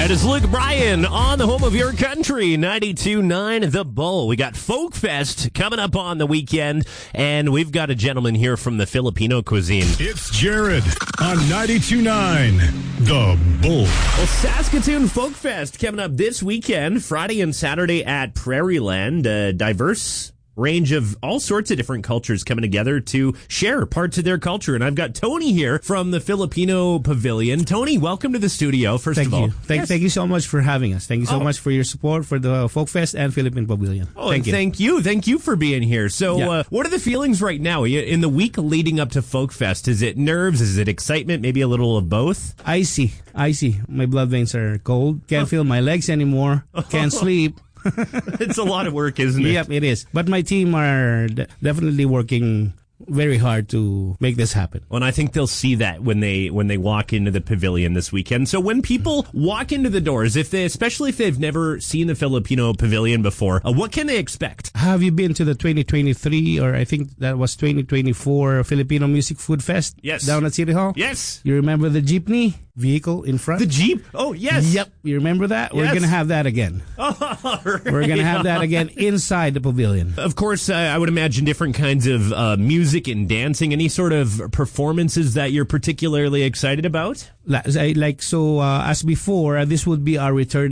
That is Luke Bryan on the home of your country, 92.9 The Bull. We got Folk Fest coming up on the weekend, and we've got a gentleman here from the Filipino cuisine. It's Jared on 92.9 The Bull. Well, Saskatoon Folk Fest coming up this weekend, Friday and Saturday at Prairieland. A diverse range of all sorts of different cultures coming together to share parts of their culture. And I've got Tony here from the Filipino Pavilion. Tony, welcome to the studio, first of all. Thank you so much for having us. Thank you so much for your support for the Folk Fest and Philippine Pavilion. Thank you. Thank you for being here. So what are the feelings right now in the week leading up to Folk Fest? Is it nerves? Is it excitement? Maybe a little of both? Icy. My blood veins are cold. Can't feel my legs anymore. Can't sleep. It's a lot of work, isn't it? Yep, it is. But my team are definitely working very hard to make this happen. Well, and I think they'll see that when they walk into the pavilion this weekend. So when people walk into the doors, especially if they've never seen the Filipino Pavilion before, what can they expect? Have you been to the 2023 or I think that was 2024 Filipino Music Food Fest? Yes. Down at City Hall? Yes. You remember the jeepney vehicle in front? The Jeep? Oh, yes. Yep. You remember that? Yes. We're going to have that again. Oh, right. We're going to have that again inside the pavilion. Of course, I would imagine different kinds of music and dancing. Any sort of performances that you're particularly excited about? As before, this would be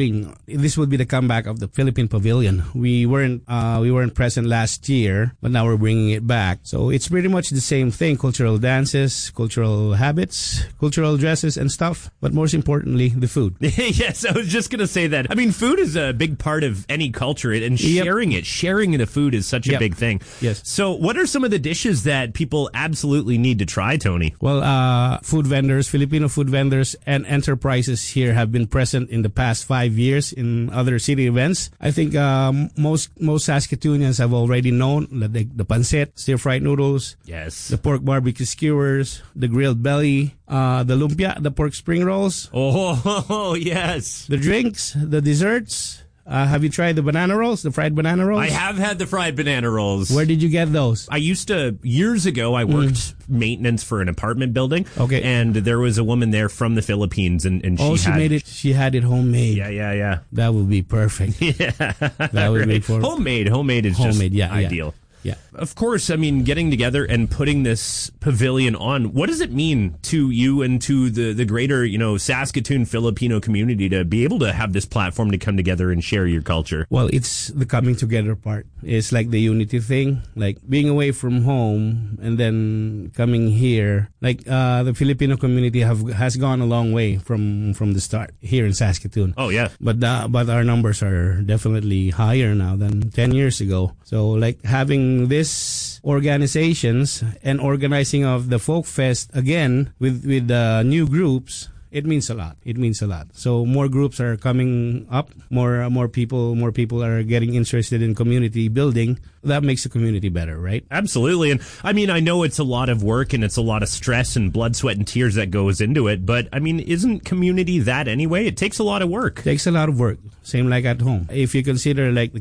the comeback of the Philippine Pavilion. We weren't present last year, but now we're bringing it back. So it's pretty much the same thing: cultural dances, cultural habits, cultural dresses and stuff. But most importantly, the food. Yes, I was just going to say that. I mean, food is a big part of any culture, and sharing the food is such a big thing. Yes. So what are some of the dishes that people absolutely need to try, Tony? Well, food vendors, Filipino food vendors and enterprises here have been present in the past 5 years in other city events. I think most Saskatoonians have already known the pancit, stir-fried noodles, yes, the pork barbecue skewers, the grilled belly, the lumpia, the pork spring rolls. Oh, yes. The drinks, the desserts. Have you tried the banana rolls, the fried banana rolls? I have had the fried banana rolls. Where did you get those? Years ago, I worked maintenance for an apartment building. Okay. And there was a woman there from the Philippines, and she had it homemade. Yeah. That would be perfect. Yeah. That would be perfect. Homemade is just ideal. Yeah. Of course, I mean, getting together and putting this pavilion on, what does it mean to you and to the greater, Saskatoon Filipino community to be able to have this platform to come together and share your culture? Well, it's the coming together part. It's like the unity thing, like being away from home and then coming here. Like the Filipino community has gone a long way from the start here in Saskatoon. Oh, yeah. But our numbers are definitely higher now than 10 years ago. So like having this organizations and organizing of the Folk Fest again with new groups, it means a lot. So more groups are coming up, more people are getting interested in community building. That makes the community better, right? Absolutely. And I mean, I know it's a lot of work and it's a lot of stress and blood, sweat, and tears that goes into it. But I mean, isn't community that anyway? It takes a lot of work. Takes a lot of work. Same like at home. If you consider like the